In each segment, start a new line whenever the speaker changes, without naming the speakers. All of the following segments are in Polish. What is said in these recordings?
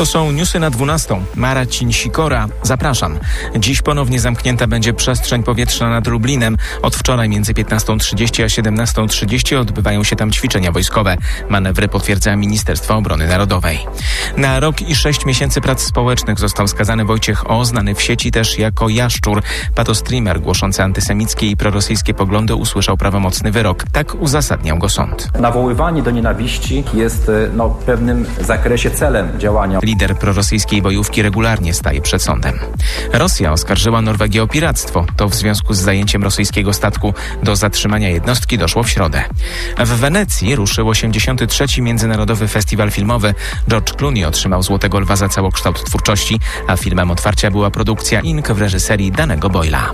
To są newsy na 12. Marcin Sikora. Zapraszam. Dziś ponownie zamknięta będzie przestrzeń powietrzna nad Lublinem. Od wczoraj między 15:30 a 17:30 odbywają się tam ćwiczenia wojskowe. Manewry potwierdza Ministerstwo Obrony Narodowej. Na rok i 6 miesięcy prac społecznych został skazany Wojciech O., znany w sieci też jako Jaszczur. Patostreamer głoszący antysemickie i prorosyjskie poglądy usłyszał prawomocny wyrok. Tak uzasadniał go sąd.
Nawoływanie do nienawiści jest w pewnym zakresie celem działania.
Lider prorosyjskiej bojówki regularnie staje przed sądem. Rosja oskarżyła Norwegię o piractwo. To w związku z zajęciem rosyjskiego statku. Do zatrzymania jednostki doszło w środę. W Wenecji ruszył 83. Międzynarodowy Festiwal Filmowy. George Clooney otrzymał Złotego Lwa za całokształt twórczości, a filmem otwarcia była produkcja Ink w reżyserii Danego Boyla.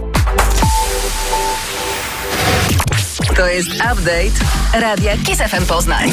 To jest update Radia Kiss FM Poznań.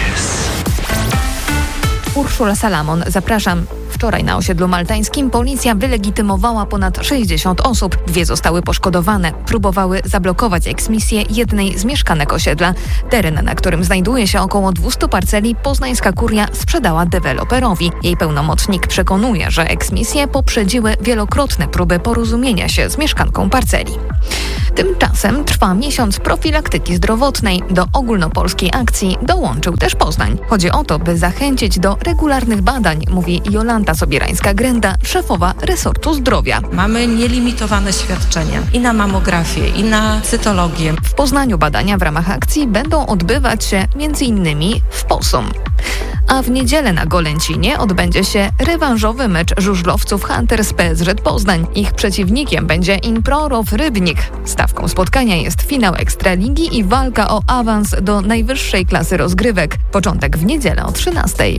Urszula Salamon, zapraszam. Wczoraj na osiedlu maltańskim policja wylegitymowała ponad 60 osób. 2 zostały poszkodowane. Próbowały zablokować eksmisję jednej z mieszkanek osiedla. Teren, na którym znajduje się około 200 parceli, poznańska kuria sprzedała deweloperowi. Jej pełnomocnik przekonuje, że eksmisje poprzedziły wielokrotne próby porozumienia się z mieszkanką parceli. Tymczasem trwa miesiąc profilaktyki zdrowotnej. Do ogólnopolskiej akcji dołączył też Poznań. Chodzi o to, by zachęcić do regularnych badań, mówi Jolanta Sobierańska-Grenda, szefowa resortu zdrowia.
Mamy nielimitowane świadczenia i na mamografię, i na cytologię.
W Poznaniu badania w ramach akcji będą odbywać się m.in. w Posum. A w niedzielę na Golęcinie odbędzie się rewanżowy mecz żużlowców Hunters PSŻ Poznań. Ich przeciwnikiem będzie Improrow Rybnik. Stawką spotkania jest finał Ekstraligi i walka o awans do najwyższej klasy rozgrywek. Początek w niedzielę o 13:00.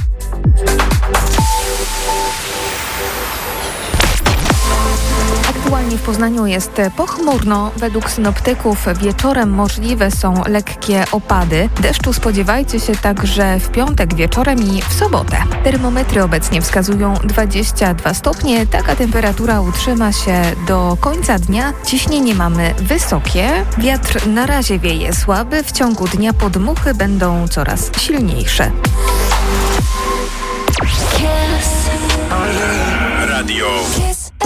Aktualnie w Poznaniu jest pochmurno. Według synoptyków wieczorem możliwe są lekkie opady. Deszczu spodziewajcie się także w piątek wieczorem i w sobotę. Termometry obecnie wskazują 22 stopnie. Taka temperatura utrzyma się do końca dnia. Ciśnienie mamy wysokie. Wiatr na razie wieje słaby. W ciągu dnia podmuchy będą coraz silniejsze.
Radio